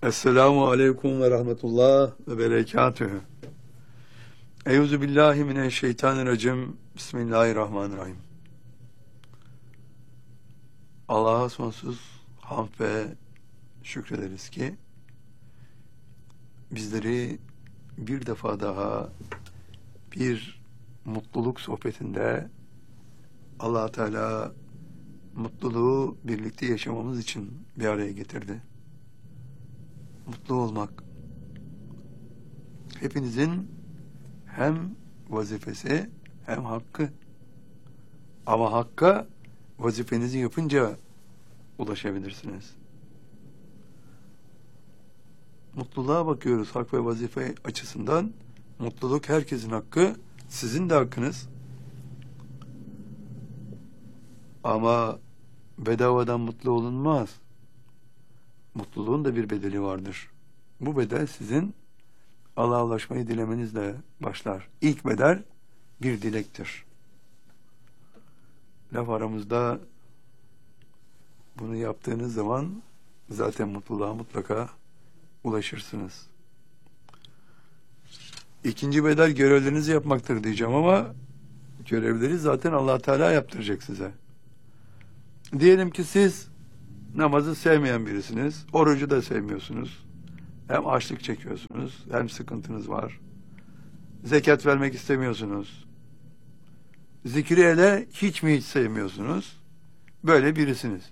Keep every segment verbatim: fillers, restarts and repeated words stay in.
Esselamu aleyküm ve rahmetullah ve berekatühü. Eyûzü billahi mineşşeytanirracim. Bismillahirrahmanirrahim. Allah'a sonsuz hamd ve şükrederiz ki bizleri bir defa daha bir mutluluk sohbetinde Allah Teala mutluluğu birlikte yaşamamız için bir araya getirdi. Mutlu olmak hepinizin hem vazifesi hem hakkı. Ama hakka vazifenizi yapınca ulaşabilirsiniz. Mutluluğa bakıyoruz hak ve vazife açısından. Mutluluk herkesin hakkı, sizin de hakkınız. Ama bedavadan mutlu olunmaz. Mutluluğun da bir bedeli vardır. Bu bedel sizin Allah'a ulaşmayı dilemenizle başlar. İlk bedel bir dilektir. Laf aramızda bunu yaptığınız zaman zaten mutluluğa mutlaka ulaşırsınız. İkinci bedel görevlerinizi yapmaktır diyeceğim ama görevleri zaten Allah Teala yaptıracak size. Diyelim ki siz namazı sevmeyen birisiniz, orucu da sevmiyorsunuz. Hem açlık çekiyorsunuz, hem sıkıntınız var. Zekat vermek istemiyorsunuz. Zikri hele hiç mi hiç sevmiyorsunuz? Böyle birisiniz.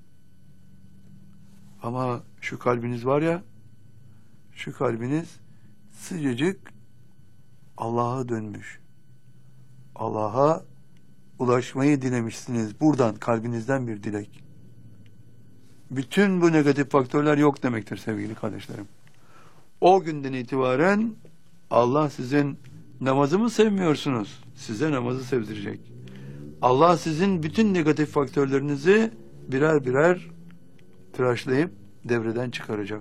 Ama şu kalbiniz var ya, şu kalbiniz sıcacık Allah'a dönmüş. Allah'a ulaşmayı dilemişsiniz. Buradan, kalbinizden bir dilek. Bütün bu negatif faktörler yok demektir sevgili kardeşlerim. O günden itibaren Allah sizin namazı mı sevmiyorsunuz? Size namazı sevdirecek. Allah sizin bütün negatif faktörlerinizi birer birer tıraşlayıp devreden çıkaracak.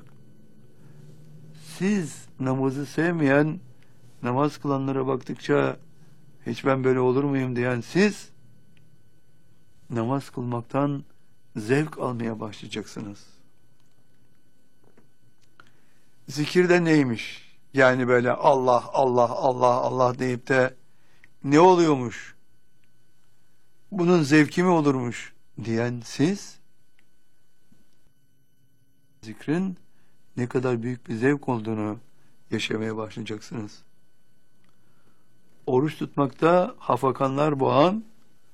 Siz namazı sevmeyen, namaz kılanlara baktıkça hiç ben böyle olur muyum diyen siz namaz kılmaktan zevk almaya başlayacaksınız. Zikir de neymiş? Yani böyle Allah, Allah, Allah, Allah deyip de ne oluyormuş? Bunun zevki mi olurmuş? Diyen siz, zikrin ne kadar büyük bir zevk olduğunu yaşamaya başlayacaksınız. Oruç tutmakta hafakanlar boğan,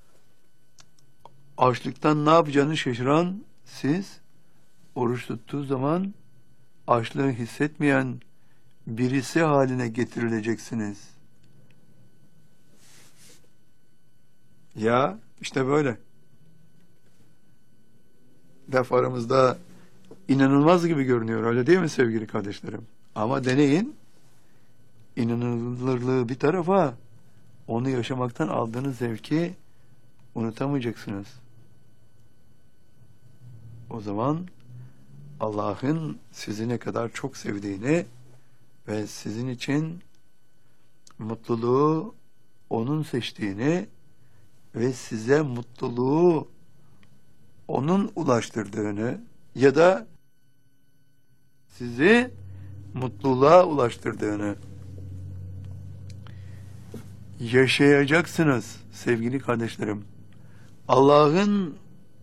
açlıktan ne yapacağını şaşıran siz, oruç tuttuğu zaman açlığı hissetmeyen birisi haline getirileceksiniz. Ya işte böyle. Laf aramızda inanılmaz gibi görünüyor, öyle değil mi sevgili kardeşlerim? Ama deneyin, inanılırlığı bir tarafa, onu yaşamaktan aldığınız zevki unutamayacaksınız. O zaman Allah'ın sizi ne kadar çok sevdiğini ve sizin için mutluluğu onun seçtiğini ve size mutluluğu onun ulaştırdığını ya da sizi mutluluğa ulaştırdığını yaşayacaksınız sevgili kardeşlerim. Allah'ın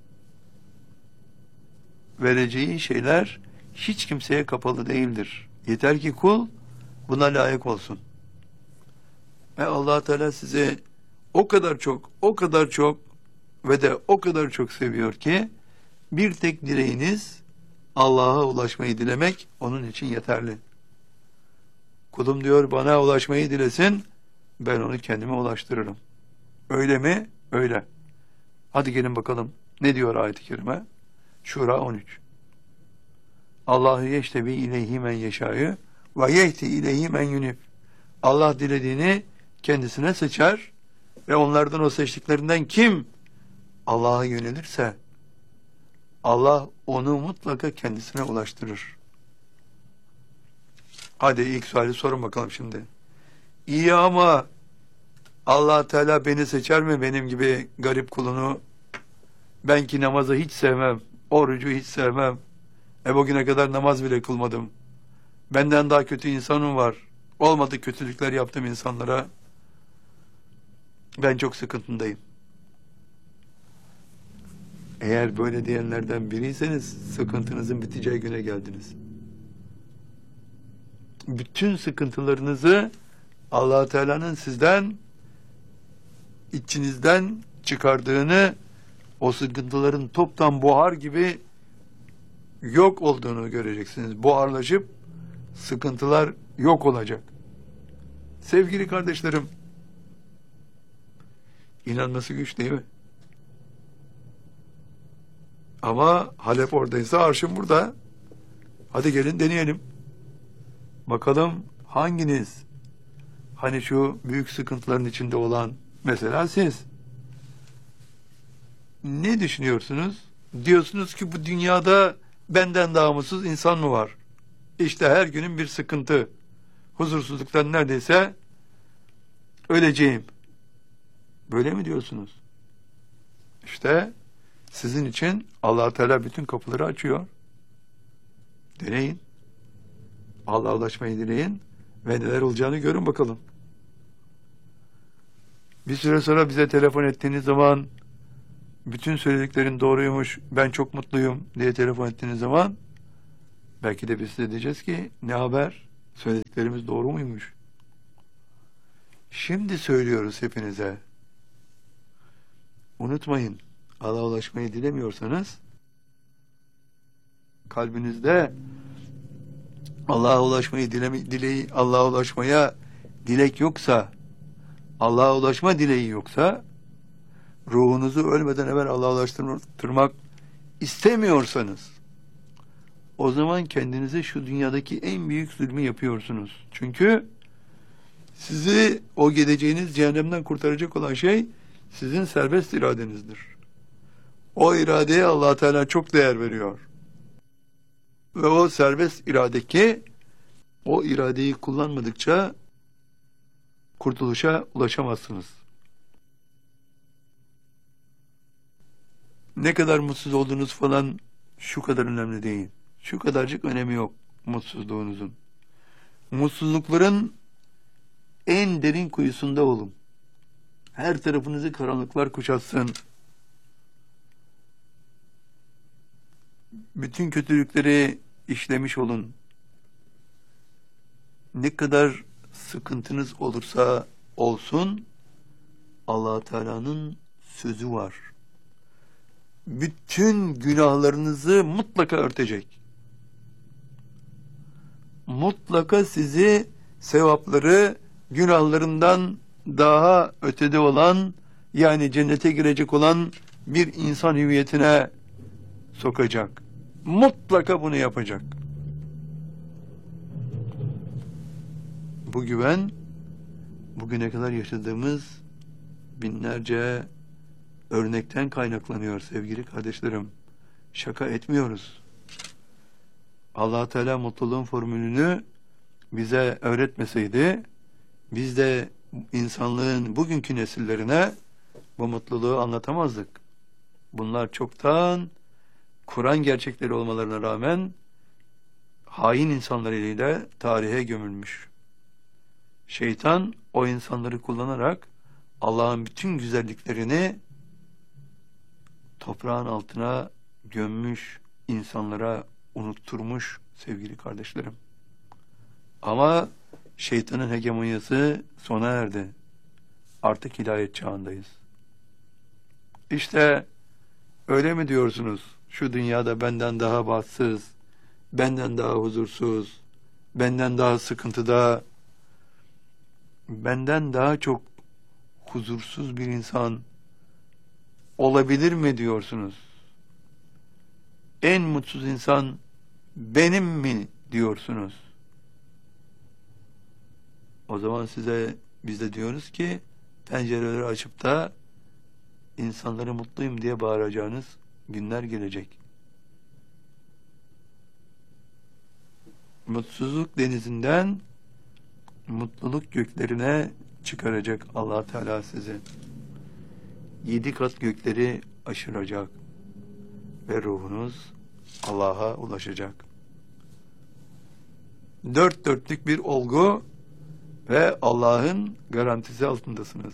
vereceği şeyler hiç kimseye kapalı değildir. Yeter ki kul buna layık olsun. Ve Allah Teala sizi o kadar çok, o kadar çok ve de o kadar çok seviyor ki bir tek dileğiniz Allah'a ulaşmayı dilemek onun için yeterli. Kulum diyor bana ulaşmayı dilesin, ben onu kendime ulaştırırım. Öyle mi? Öyle. Hadi gelin bakalım. Ne diyor ayet-i kerime? Şura on üç. Allahu yeştebi ileyhi men yeşâ'yı ve yehti ileyhi men yunib. Allah dilediğini kendisine seçer ve onlardan, o seçtiklerinden kim Allah'a yönelirse Allah onu mutlaka kendisine ulaştırır. Hadi ilk suali sorun bakalım şimdi. İyi ama Allah Teala beni seçer mi, benim gibi garip kulunu? Ben ki namazı hiç sevmem, orucu hiç sevmem, E bugüne kadar namaz bile kılmadım. Benden daha kötü insanım var. Olmadı kötülükler yaptım insanlara. Ben çok sıkıntındayım. Eğer böyle diyenlerden biriyseniz sıkıntınızın biteceği güne geldiniz. Bütün sıkıntılarınızı Allah Teala'nın sizden, içinizden çıkardığını, o sıkıntıların toptan buhar gibi yok olduğunu göreceksiniz. Buharlaşıp sıkıntılar yok olacak. Sevgili kardeşlerim, inanması güç değil mi? Ama Halep oradaysa arşın burada. Hadi gelin deneyelim. Bakalım hanginiz, hani şu büyük sıkıntıların içinde olan, mesela siz, ne düşünüyorsunuz? Diyorsunuz ki bu dünyada benden daha mutsuz insan mı var? İşte her günün bir sıkıntı, huzursuzluktan neredeyse öleceğim. Böyle mi diyorsunuz? İşte sizin için Allah Teala bütün kapıları açıyor. Deneyin. Allah'a ulaşmayı dileyin ve neler olacağını görün bakalım. Bir süre sonra bize telefon ettiğiniz zaman, bütün söylediklerin doğruymuş, ben çok mutluyum diye telefon ettiğiniz zaman, belki de biz size diyeceğiz ki ne haber, söylediklerimiz doğru muymuş? Şimdi söylüyoruz hepinize. Unutmayın, Allah'a ulaşmayı dilemiyorsanız, kalbinizde Allah'a ulaşmayı dilemi, dileği, Allah'a ulaşmaya dilek yoksa, Allah'a ulaşma dileği yoksa, ruhunuzu ölmeden evvel Allah'a ulaştırmak istemiyorsanız, o zaman kendinize şu dünyadaki en büyük zulmü yapıyorsunuz. Çünkü sizi o gideceğiniz cehennemden kurtaracak olan şey sizin serbest iradenizdir. O iradeye Allah Teala çok değer veriyor. Ve o serbest irade ki, o iradeyi kullanmadıkça kurtuluşa ulaşamazsınız. Ne kadar mutsuz olduğunuz falan şu kadar önemli değil. Şu kadarcık önemi yok mutsuzluğunuzun. Mutsuzlukların en derin kuyusunda olun. Her tarafınızı karanlıklar kuşatsın. Bütün kötülükleri işlemiş olun. Ne kadar sıkıntınız olursa olsun, Allah Teala'nın sözü var. Bütün günahlarınızı mutlaka örtecek. Mutlaka sizi sevapları günahlarından daha ötede olan, yani cennete girecek olan bir insan hüviyetine sokacak. Mutlaka bunu yapacak. Bu güven, bugüne kadar yaşadığımız binlerce örnekten kaynaklanıyor sevgili kardeşlerim. Şaka etmiyoruz. Allah Teala mutluluğun formülünü bize öğretmeseydi, biz de insanlığın bugünkü nesillerine bu mutluluğu anlatamazdık. Bunlar çoktan Kur'an gerçekleri olmalarına rağmen hain insanlar eliyle tarihe gömülmüş. Şeytan o insanları kullanarak Allah'ın bütün güzelliklerini toprağın altına gömmüş, insanlara unutturmuş sevgili kardeşlerim. Ama şeytanın hegemonyası sona erdi. Artık hidayet çağındayız. İşte öyle mi diyorsunuz? Şu dünyada benden daha bahtsız, benden daha huzursuz, benden daha sıkıntıda, benden daha çok huzursuz bir insan olabilir mi diyorsunuz? En mutsuz insan benim mi diyorsunuz? O zaman size, biz de diyoruz ki, pencereleri açıp da insanlara mutluyum diye bağıracağınız günler gelecek. Mutsuzluk denizinden mutluluk göklerine çıkaracak Allah Teala sizi. Yedi kat gökleri aşıracak ve ruhunuz Allah'a ulaşacak. Dört dörtlük bir olgu ve Allah'ın garantisi altındasınız.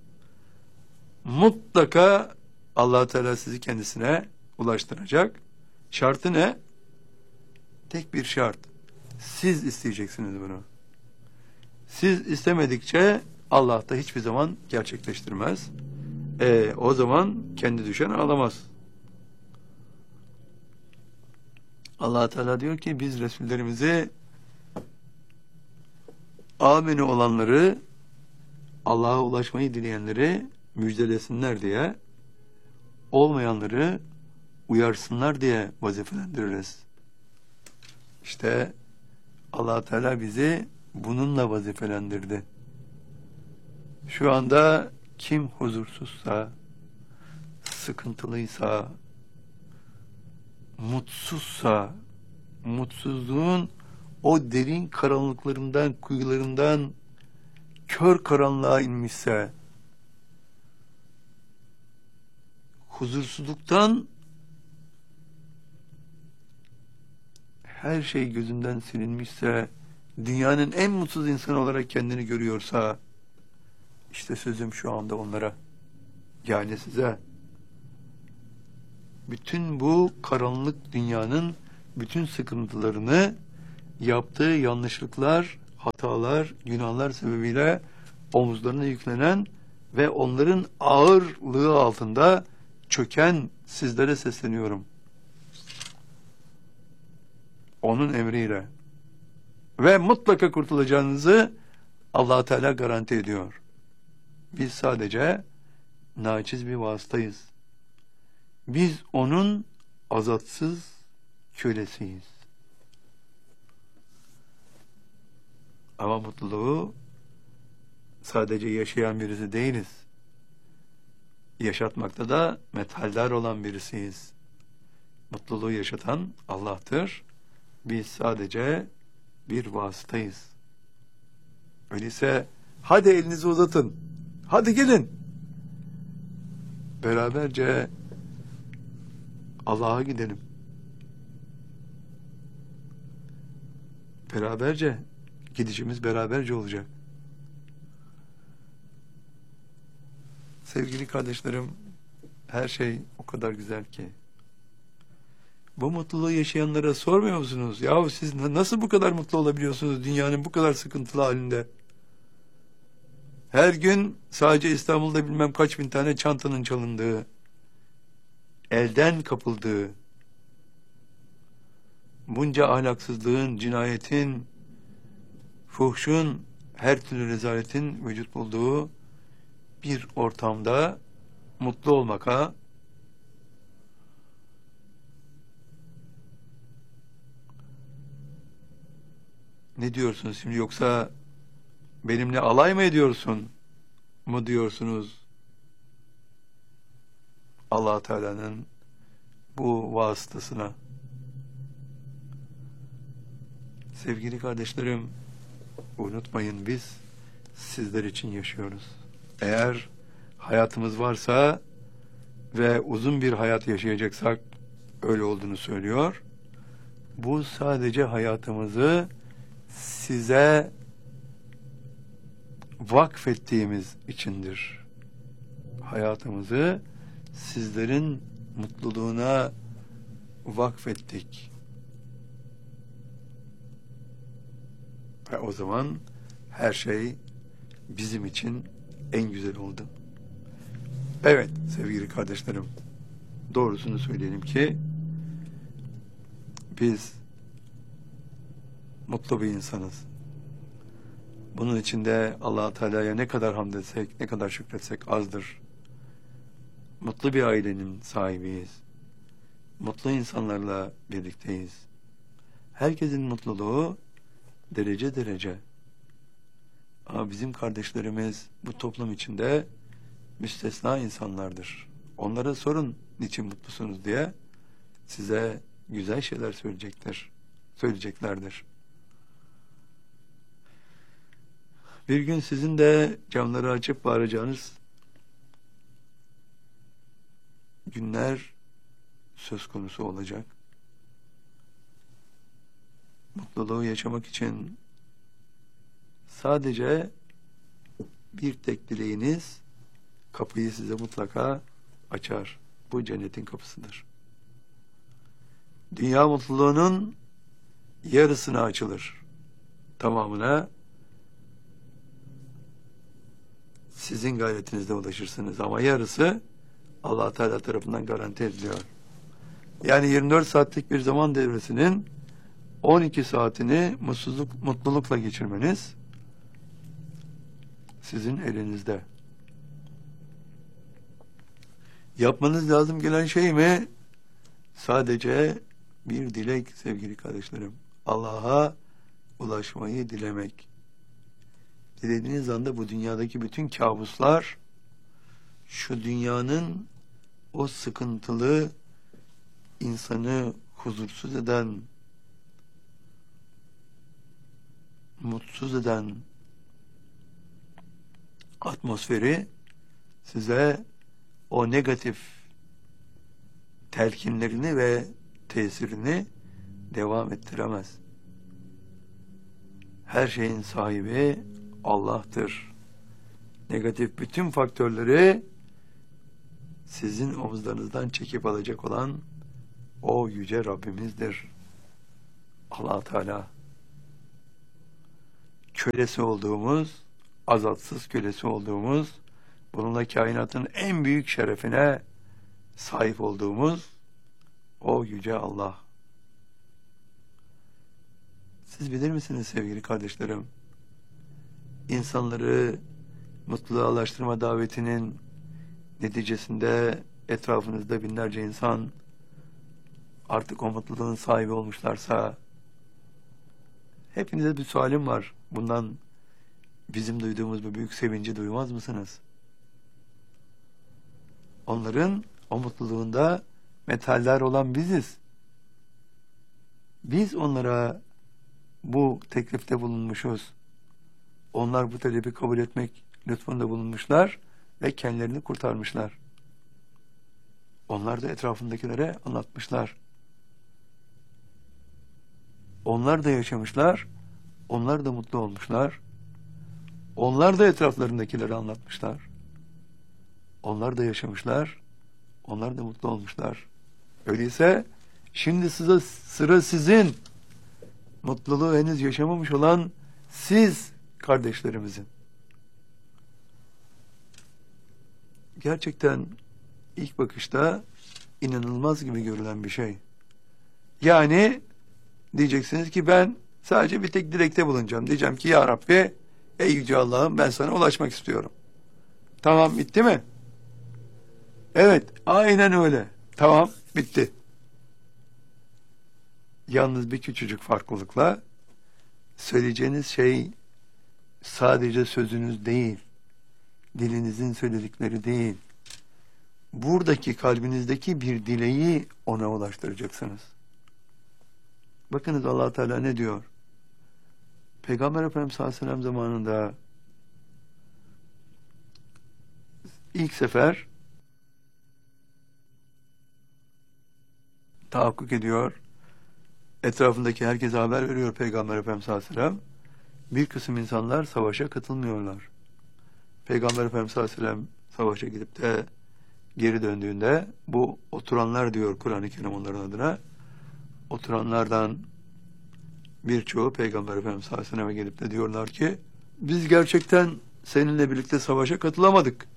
Mutlaka Allah Teala sizi kendisine ulaştıracak. Şartı ne? Tek bir şart. Siz isteyeceksiniz bunu. Siz istemedikçe Allah da hiçbir zaman gerçekleştirmez. E, o zaman kendi düşen ağlamaz. Allah Teala diyor ki biz Resullerimizi ameni olanları, Allah'a ulaşmayı dileyenleri müjdelesinler diye, olmayanları uyarsınlar diye vazifelendiririz. İşte Allah Teala bizi bununla vazifelendirdi. Şu anda kim huzursuzsa, sıkıntılıysa, mutsuzsa, mutsuzluğun o derin karanlıklarından, kuyularından kör karanlığa inmişse, huzursuzluktan her şey gözünden silinmişse, dünyanın en mutsuz insanı olarak kendini görüyorsa, işte sözüm şu anda onlara, yani size. Bütün bu karanlık dünyanın bütün sıkıntılarını yaptığı yanlışlıklar, hatalar, günahlar sebebiyle omuzlarına yüklenen ve onların ağırlığı altında çöken sizlere sesleniyorum. Onun emriyle. Ve mutlaka kurtulacağınızı Allah Teala garanti ediyor. Biz sadece naçiz bir vasıtayız. Biz onun azatsız kölesiyiz. Ama mutluluğu sadece yaşayan birisi değiliz. Yaşatmakta da methaldar olan birisiyiz. Mutluluğu yaşatan Allah'tır. Biz sadece bir vasıtayız. Öyleyse hadi elinizi uzatın. Hadi gelin. Beraberce Allah'a gidelim. Beraberce gidişimiz beraberce olacak. Sevgili kardeşlerim, her şey o kadar güzel ki. Bu mutluluğu yaşayanlara sormuyor musunuz? Yahu siz nasıl bu kadar mutlu olabiliyorsunuz dünyanın bu kadar sıkıntılı halinde? Her gün sadece İstanbul'da bilmem kaç bin tane çantanın çalındığı, elden kapıldığı, bunca ahlaksızlığın, cinayetin, fuhşun, her türlü rezaletin vücut bulduğu bir ortamda mutlu olmak ha? Ne diyorsunuz şimdi, yoksa benimle alay mı ediyorsun mu diyorsunuz? Allah Teala'nın bu vasıtasına. Sevgili kardeşlerim, unutmayın biz sizler için yaşıyoruz. Eğer hayatımız varsa ve uzun bir hayat yaşayacaksak, öyle olduğunu söylüyor. Bu sadece hayatımızı size vakfettiğimiz içindir. Hayatımızı sizlerin mutluluğuna vakfettik. Ve o zaman her şey bizim için en güzel oldu. Evet sevgili kardeşlerim, doğrusunu söyleyelim ki biz mutlu bir insanız. Bunun içinde Allah Teala'ya ne kadar hamd etsek, ne kadar şükretsek azdır. Mutlu bir ailenin sahibiyiz. Mutlu insanlarla birlikteyiz. Herkesin mutluluğu derece derece. Ama bizim kardeşlerimiz bu toplum içinde müstesna insanlardır. Onlara sorun niçin mutlusunuz diye, size güzel şeyler söyleyecektir. Söyleyeceklerdir. Bir gün sizin de camları açıp bağıracağınız günler söz konusu olacak. mutluluğu yaşamak için sadece bir tek dileğiniz kapıyı size mutlaka açar. Bu cennetin kapısıdır. Dünya mutluluğunun yarısına açılır. Tamamına sizin gayretinizle ulaşırsınız. Ama yarısı Allah Teala tarafından garanti ediliyor. Yani yirmi dört saatlik bir zaman devresinin on iki saatini mutsuzluk, mutlulukla geçirmeniz sizin elinizde. Yapmanız lazım gelen şey mi? Sadece bir dilek sevgili kardeşlerim. Allah'a ulaşmayı dilemek. Dilediğiniz anda bu dünyadaki bütün kabuslar, şu dünyanın o sıkıntılı, insanı huzursuz eden, mutsuz eden atmosferi size o negatif telkinlerini ve tesirini devam ettiremez. Her şeyin sahibi Allah'tır. Negatif bütün faktörleri sizin omuzlarınızdan çekip alacak olan o yüce Rabbimizdir. Allah Teala. Kölesi olduğumuz, azatsız kölesi olduğumuz, bununla kainatın en büyük şerefine sahip olduğumuz o yüce Allah. Siz bilir misiniz sevgili kardeşlerim? İnsanları mutluluğa ulaştırma davetinin neticesinde etrafınızda binlerce insan artık o mutluluğun sahibi olmuşlarsa, hepinize bir sualim var. Bundan bizim duyduğumuz bu büyük sevinci duymaz mısınız? Onların o mutluluğunda metaller olan biziz. Biz onlara bu teklifte bulunmuşuz. Onlar bu talebi kabul etmek lütfunda bulunmuşlar ve kendilerini kurtarmışlar. Onlar da etrafındakilere anlatmışlar. Onlar da yaşamışlar, onlar da mutlu olmuşlar. Onlar da etraflarındakilere anlatmışlar. Onlar da yaşamışlar, onlar da mutlu olmuşlar. Öyleyse şimdi size sıra sizin, mutluluğu henüz yaşamamış olan siz kardeşlerimizin. Gerçekten ilk bakışta inanılmaz gibi görülen bir şey. Yani diyeceksiniz ki ben sadece bir tek dilekte bulunacağım. Diyeceğim ki ya Rabbi, ey yüce Allah'ım ben sana ulaşmak istiyorum. Tamam, bitti mi? Evet, aynen öyle. Tamam, bitti. Yalnız bir küçücük farklılıkla söyleyeceğiniz şey sadece sözünüz değil, dilinizin söyledikleri değil. Buradaki kalbinizdeki bir dileği ona ulaştıracaksınız. Bakınız Allah Teala ne diyor? Peygamber Efendimiz sallallahu aleyhi ve sellem zamanında ilk sefer tahakkuk ediyor. Etrafındaki herkese haber veriyor Peygamber Efendimiz sallallahu aleyhi ve sellem. Bir kısım insanlar savaşa katılmıyorlar. Peygamber Efendimiz sallallahu aleyhi ve sellem savaşa gidip de geri döndüğünde bu oturanlar diyor Kur'an-ı Kerim onların adına. Oturanlardan birçoğu Peygamber Efendimiz sallallahu aleyhi ve sellem'e gelip de diyorlar ki biz gerçekten seninle birlikte savaşa katılamadık.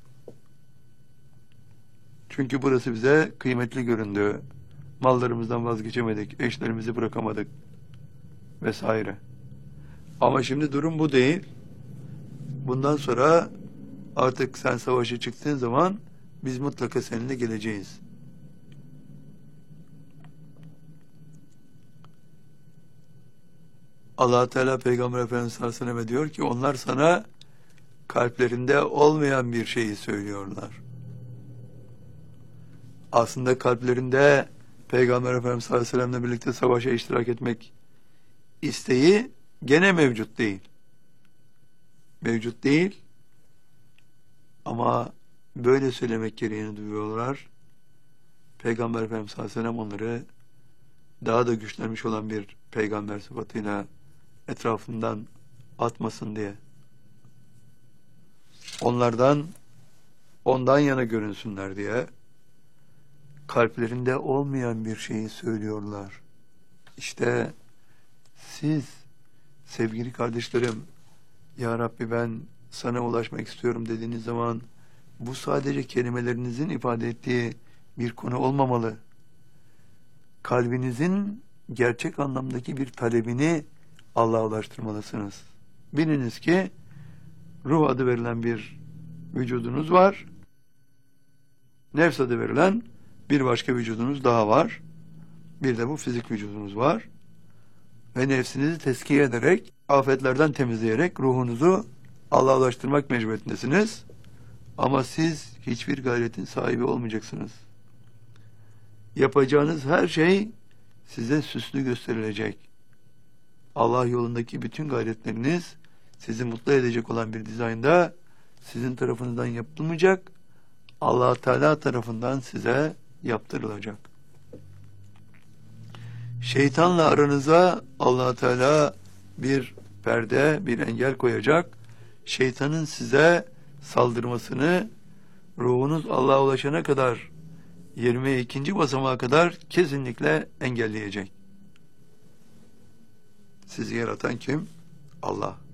Çünkü burası bize kıymetli göründü. Mallarımızdan vazgeçemedik, eşlerimizi bırakamadık vesaire. Ama şimdi durum bu değil. Bundan sonra artık sen savaşa çıktığın zaman biz mutlaka seninle geleceğiz. Allah Teala Peygamber Efendimiz sallallahu aleyhi ve sellem'e diyor ki onlar sana kalplerinde olmayan bir şeyi söylüyorlar. Aslında kalplerinde Peygamber Efendimiz sallallahu aleyhi ve sellem'le birlikte savaşa iştirak etmek isteği gene mevcut değil. Mevcut değil ama böyle söylemek gereğini duyuyorlar. Peygamber Efendimiz sallallahu aleyhi ve sellem onları daha da güçlenmiş olan bir peygamber sıfatıyla etrafından atmasın diye. Onlardan, ondan yana görünsünler diye kalplerinde olmayan bir şeyi söylüyorlar. İşte siz sevgili kardeşlerim, Ya Rabbi ben sana ulaşmak istiyorum dediğiniz zaman bu sadece kelimelerinizin ifade ettiği bir konu olmamalı. Kalbinizin gerçek anlamdaki bir talebini Allah'a ulaştırmalısınız. Biliniz ki ruh adı verilen bir vücudunuz var. Nefs adı verilen bir başka vücudunuz daha var. Bir de bu fizik vücudunuz var. Ve nefsinizi tezkiye ederek, afetlerden temizleyerek ruhunuzu Allah'a ulaştırmak mecburiyetindesiniz. Ama siz hiçbir gayretin sahibi olmayacaksınız. Yapacağınız her şey size süslü gösterilecek. Allah yolundaki bütün gayretleriniz sizi mutlu edecek olan bir dizaynda sizin tarafınızdan yapılmayacak, Allah Teala tarafından size yaptırılacak. Şeytanla aranıza Allah Teala bir perde, bir engel koyacak. Şeytanın size saldırmasını ruhunuz Allah'a ulaşana kadar yirmi ikinci basamağa kadar kesinlikle engelleyecek. Sizi yaratan kim? Allah.